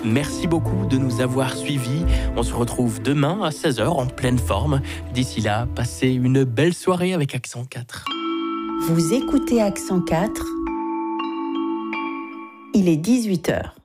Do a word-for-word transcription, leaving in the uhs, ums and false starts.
Merci beaucoup de nous avoir suivis. On se retrouve demain à seize heures en pleine forme. D'ici là, passez une belle soirée avec Accent quatre. Vous écoutez Accent quatre, il est dix-huit heures.